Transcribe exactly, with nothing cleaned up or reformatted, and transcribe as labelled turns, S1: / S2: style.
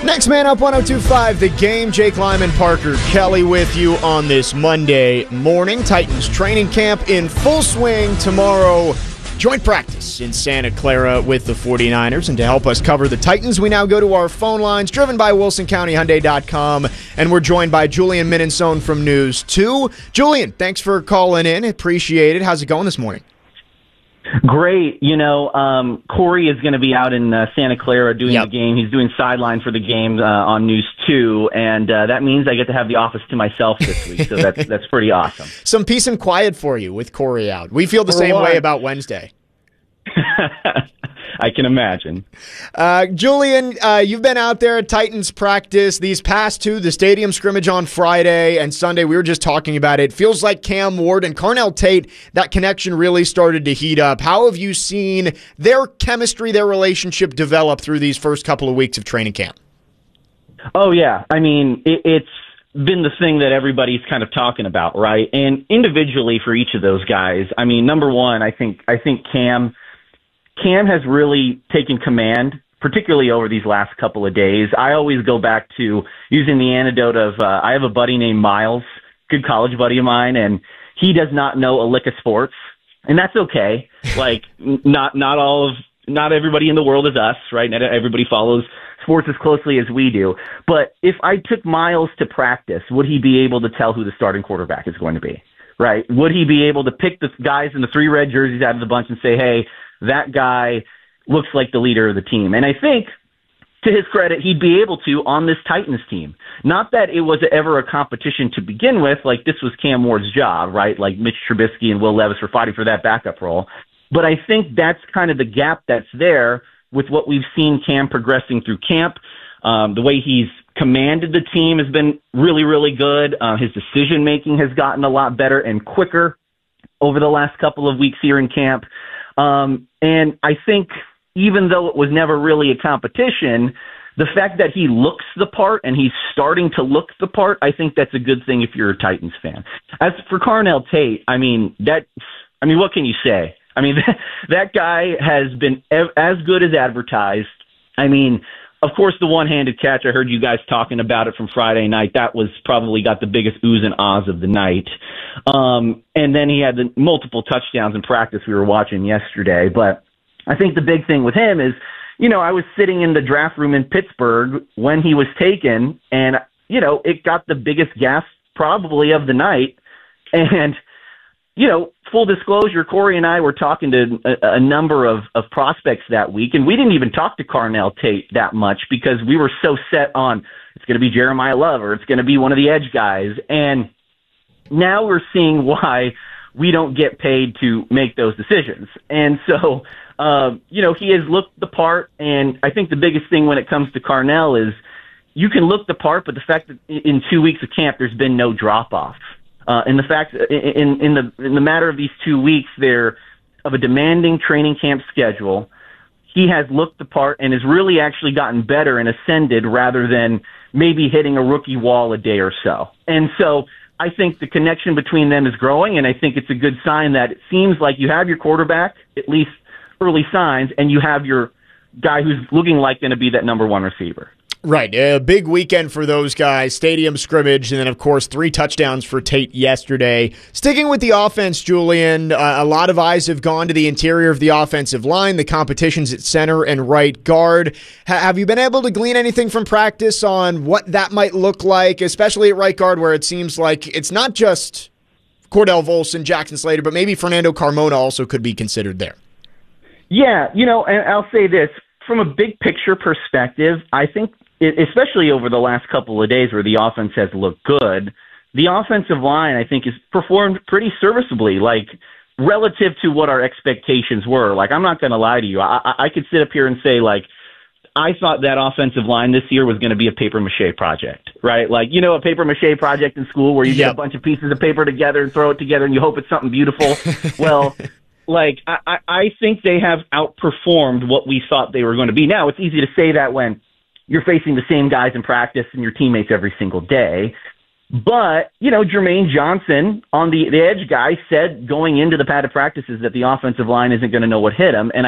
S1: Next Man Up one oh two point five, The Game. Jake Lyman, Parker Kelly with you on this Monday morning. Titans training camp in full swing tomorrow. Joint practice in Santa Clara with the 49ers. And to help us cover the Titans, we now go to our phone lines, driven by Wilson County Hyundai dot com. And we're joined by Julian Minnesone from News two. Julian, thanks for calling in. Appreciate it. How's it going this morning?
S2: Great. You know, um, Corey is going to be out in uh, Santa Clara doing
S1: yep.
S2: the game. He's doing sideline for the game uh, on News two, and uh, that means I get to have the office to myself this week, so that's that's pretty awesome.
S1: Some peace and quiet for you with Corey out. We feel the
S2: For
S1: same
S2: what?
S1: way about Wednesday.
S2: I can imagine.
S1: Uh, Julian, uh, you've been out there at Titans practice these past two, the stadium scrimmage on Friday and Sunday. We were just talking about it. Feels like Cam Ward and Carnell Tate, that connection really started to heat up. How have you seen their chemistry, their relationship develop through these first couple of weeks of training camp?
S2: Oh, yeah. I mean, it, it's been the thing that everybody's kind of talking about, right? And individually for each of those guys, I mean, number one, I think I think Cam... Cam has really taken command, particularly over these last couple of days. I always go back to using the anecdote of uh, I have a buddy named Miles, good college buddy of mine, and he does not know a lick of sports, and that's okay. Like not not all of not everybody in the world is us, right? Not everybody follows sports as closely as we do. But if I took Miles to practice, would he be able to tell who the starting quarterback is going to be? Right? Would he be able to pick the guys in the three red jerseys out of the bunch and say, hey, that guy looks like the leader of the team? And I think, to his credit, he'd be able to on this Titans team. Not that it was ever a competition to begin with, like this was Cam Ward's job, right? Like Mitch Trubisky and Will Levis were fighting for that backup role. But I think that's kind of the gap that's there with what we've seen Cam progressing through camp. Um, the way he's commanded the team has been really, really good. Uh, his decision-making has gotten a lot better and quicker over the last couple of weeks here in camp. Um, and I think even though it was never really a competition, the fact that he looks the part and he's starting to look the part, I think that's a good thing if you're a Titans fan. As for Carnell Tate, I mean, that, I mean, what can you say? I mean, that, that guy has been ev- as good as advertised. I mean, of course, the one-handed catch, I heard you guys talking about it from Friday night. That was probably got the biggest oohs and ahs of the night. Um, and then he had the multiple touchdowns in practice we were watching yesterday. But I think the big thing with him is, you know, I was sitting in the draft room in Pittsburgh when he was taken, and, you know, it got the biggest gasp probably of the night. And, you know, full disclosure, Corey and I were talking to a, a number of, of prospects that week, and we didn't even talk to Carnell Tate that much because we were so set on it's going to be Jeremiah Love or it's going to be one of the edge guys. And now we're seeing why we don't get paid to make those decisions. And so, uh, you know, he has looked the part, and I think the biggest thing when it comes to Carnell is you can look the part, but the fact that in two weeks of camp there's been no drop-off. Uh, and the fact, in, in the in the matter of these two weeks, there of a demanding training camp schedule, he has looked the part and has really actually gotten better and ascended rather than maybe hitting a rookie wall a day or so. And so I think the connection between them is growing, and I think it's a good sign that it seems like you have your quarterback, at least early signs, and you have your guy who's looking like going to be that number one receiver.
S1: Right. A big weekend for those guys. Stadium scrimmage, and then, of course, three touchdowns for Tate yesterday. Sticking with the offense, Julian, uh, a lot of eyes have gone to the interior of the offensive line, the competitions at center and right guard. Ha- have you been able to glean anything from practice on what that might look like, especially at right guard, where it seems like it's not just Cordell Volson, Jackson Slater, but maybe Fernando Carmona also could be considered there?
S2: Yeah, you know, and I'll say this. From a big picture perspective, I think It, especially over the last couple of days where the offense has looked good, the offensive line, I think, has performed pretty serviceably, like, relative to what our expectations were. Like, I'm not going to lie to you. I, I, I could sit up here and say, like, I thought that offensive line this year was going to be a papier-mâché project, right? Like, you know, a papier-mâché project in school where you
S1: yep.
S2: get a bunch of pieces of paper together and throw it together and you hope it's something beautiful. Well, like, I, I think they have outperformed what we thought they were going to be. Now, it's easy to say that when you're facing the same guys in practice and your teammates every single day. But, you know, Jermaine Johnson, on the, the edge guy, said going into the padded practices that the offensive line isn't going to know what hit him. And